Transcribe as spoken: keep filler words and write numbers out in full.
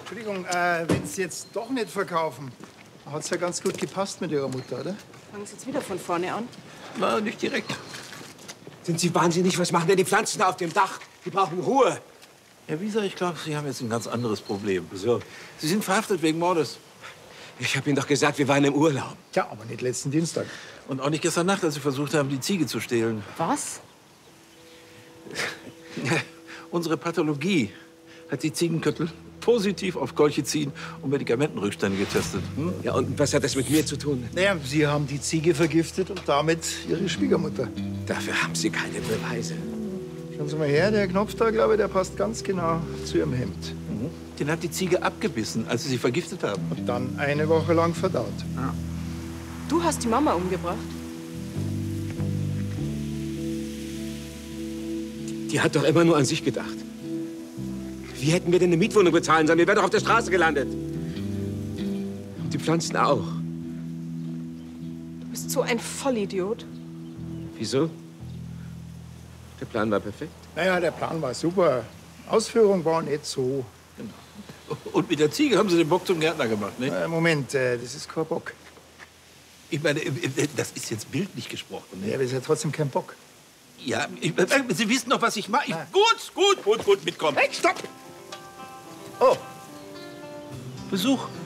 Entschuldigung, äh, wenn Sie jetzt doch nicht verkaufen, hat es ja ganz gut gepasst mit Ihrer Mutter, oder? Fangen Sie jetzt wieder von vorne an? Na, nicht direkt. Sind Sie wahnsinnig? Was machen denn die Pflanzen da auf dem Dach? Die brauchen Ruhe. Herr Wieser, ich glaube, Sie haben jetzt ein ganz anderes Problem. Wieso? Sie sind verhaftet wegen Mordes. Ich habe Ihnen doch gesagt, wir waren im Urlaub. Tja, aber nicht letzten Dienstag. Und auch nicht gestern Nacht, als Sie versucht haben, die Ziege zu stehlen. Was? Unsere Pathologie hat die Ziegenköttel positiv auf Kolchizin und Medikamentenrückstände getestet. Hm? Ja, und was hat das mit mir zu tun? Naja, Sie haben die Ziege vergiftet und damit Ihre Schwiegermutter. Dafür haben Sie keine Beweise. Schauen Sie mal her, der Knopf da, glaube ich, der passt ganz genau zu Ihrem Hemd. Mhm. Den hat die Ziege abgebissen, als Sie sie vergiftet haben. Und dann eine Woche lang verdaut. Ja. Du hast die Mama umgebracht? Die hat doch immer nur an sich gedacht. Wie hätten wir denn eine Mietwohnung bezahlen sollen? Wir wären doch auf der Straße gelandet. Und die Pflanzen auch. Du bist so ein Vollidiot. Wieso? Der Plan war perfekt. Naja, der Plan war super. Ausführung war nicht so. Genau. Und mit der Ziege haben Sie den Bock zum Gärtner gemacht, ne? Äh, Moment, äh, das ist kein Bock. Ich meine, das ist jetzt bildlich gesprochen. Ne? Ja, aber das ist ja trotzdem kein Bock. Ja, ich, Sie wissen doch, was ich mache. Ich, gut, gut, gut, gut, mitkommen. Hey, stopp! Oh, Besuch.